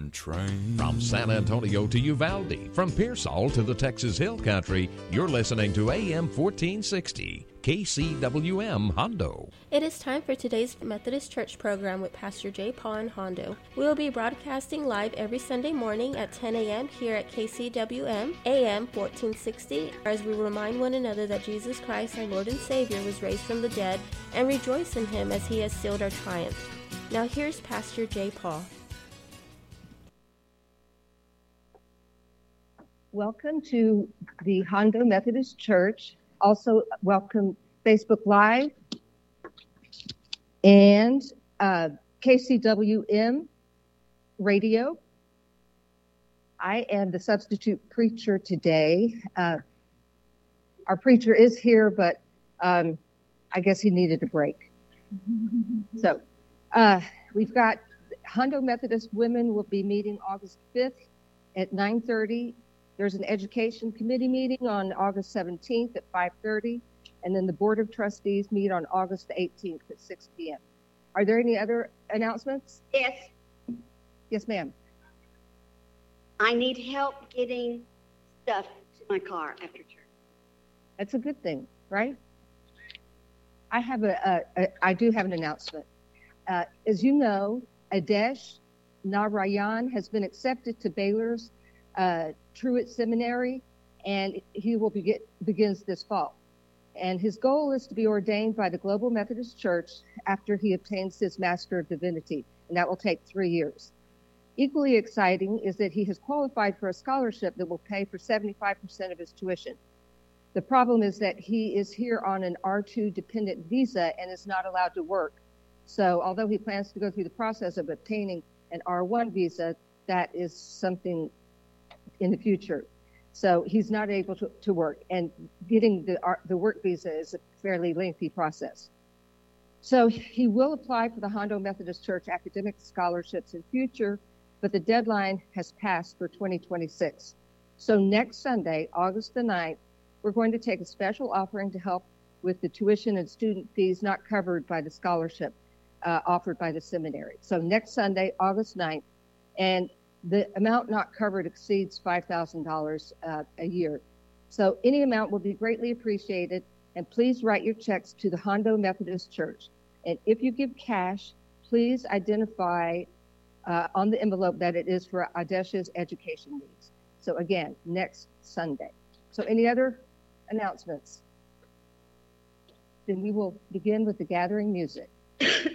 one train. From San Antonio to Uvalde, from Pearsall to the Texas Hill Country, you're listening to AM 1460, KCWM Hondo. It is time for today's Methodist Church program with Pastor J. Paul in Hondo. We will be broadcasting live every Sunday morning at 10 a.m. here at KCWM, AM 1460, as we remind one another that Jesus Christ, our Lord and Savior, was raised from the dead, and rejoice in Him as He has sealed our triumph. Now here's Pastor J. Paul. Welcome to the Hondo Methodist Church. Also, welcome Facebook Live and KCWM Radio. I am the substitute preacher today. Our preacher is here, but I guess he needed a break. So we've got Hondo Methodist Women will be meeting August 5th at 9:30. There's an education committee meeting on August 17th at 5:30, and then the Board of Trustees meet on August 18th at 6 p.m. Are there any other announcements? Yes. Yes, ma'am. I need help getting stuff to my car after church. That's a good thing, right? I do have an announcement. As you know, Adesh Narayan has been accepted to Baylor's Truett Seminary, and he will begins this fall. And his goal is to be ordained by the Global Methodist Church after he obtains his Master of Divinity, and that will take 3 years. Equally exciting is that he has qualified for a scholarship that will pay for 75% of his tuition. The problem is that he is here on an R2 dependent visa and is not allowed to work. So although he plans to go through the process of obtaining an R1 visa, that is something in the future. So he's not able to work, and getting the work visa is a fairly lengthy process. So he will apply for the Hondo Methodist Church academic scholarships in future, but the deadline has passed for 2026. So next Sunday, August the 9th, we're going to take a special offering to help with the tuition and student fees not covered by the scholarship offered by the seminary. So next Sunday, August 9th, and the amount not covered exceeds $5,000 a year. So any amount will be greatly appreciated, and please write your checks to the Hondo Methodist Church. And if you give cash, please identify on the envelope that it is for Adesh's education needs. So again, next Sunday. So any other announcements? Then we will begin with the gathering music.